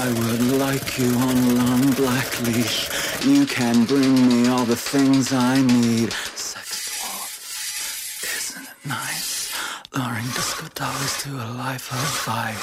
I would like you on a long black leash. You can bring me all the things I need. Sex dwarf, isn't it nice? Luring disco dollies to a life of vice.